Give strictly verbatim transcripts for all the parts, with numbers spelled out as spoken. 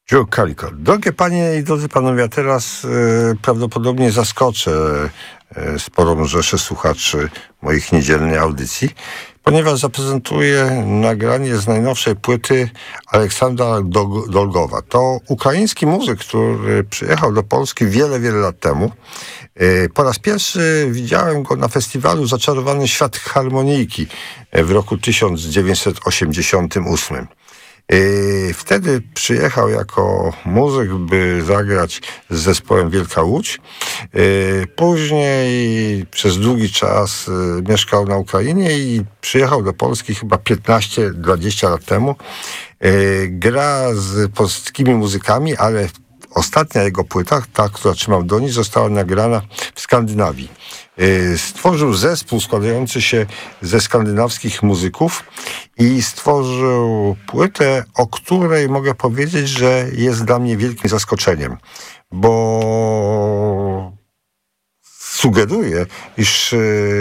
Joe Calico. Drogie panie i drodzy panowie, a teraz e, prawdopodobnie zaskoczę e, sporą rzeszę słuchaczy moich niedzielnej audycji, ponieważ zaprezentuję nagranie z najnowszej płyty Aleksandra Dolgowa. To ukraiński muzyk, który przyjechał do Polski wiele, wiele lat temu. E, po raz pierwszy widziałem go na festiwalu Zaczarowany Świat Harmonijki w roku tysiąc dziewięćset osiemdziesiątym ósmym. Wtedy przyjechał jako muzyk, by zagrać z zespołem Wielka Łódź. Później przez długi czas mieszkał na Ukrainie i przyjechał do Polski chyba piętnaście dwadzieścia lat temu. Gra z polskimi muzykami, ale ostatnia jego płyta, ta, która trzymał do niej, została nagrana w Skandynawii. Stworzył zespół składający się ze skandynawskich muzyków i stworzył płytę, o której mogę powiedzieć, że jest dla mnie wielkim zaskoczeniem, bo sugeruje, iż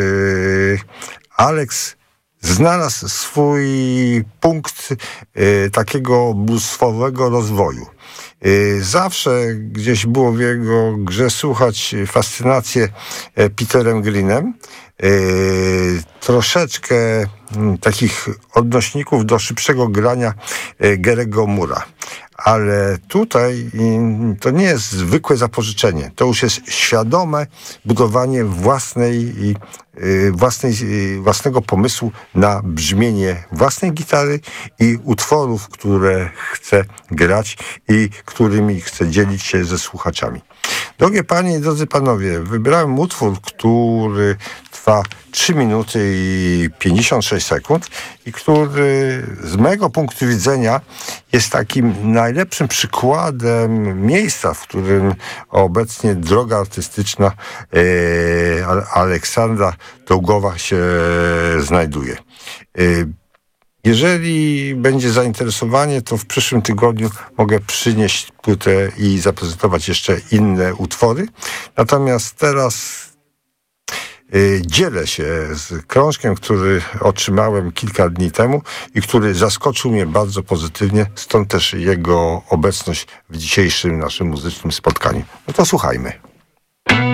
Alex znalazł swój punkt takiego bluesowego rozwoju. Zawsze gdzieś było w jego grze słuchać fascynację Peterem Greenem, troszeczkę takich odnośników do szybszego grania Gary'ego Moore'a. Ale tutaj to nie jest zwykłe zapożyczenie. To już jest świadome budowanie własnej, własnej, własnego pomysłu na brzmienie własnej gitary i utworów, które chce grać i którymi chce dzielić się ze słuchaczami. Drogie panie i drodzy panowie, wybrałem utwór, który trwa trzy minuty i pięćdziesiąt sześć sekund i który z mojego punktu widzenia jest takim najlepszym przykładem miejsca, w którym obecnie droga artystyczna e, Aleksandra Dolgowa się znajduje. E, Jeżeli będzie zainteresowanie, to w przyszłym tygodniu mogę przynieść płytę i zaprezentować jeszcze inne utwory. Natomiast teraz y, dzielę się z krążkiem, który otrzymałem kilka dni temu i który zaskoczył mnie bardzo pozytywnie, stąd też jego obecność w dzisiejszym naszym muzycznym spotkaniu. No to słuchajmy.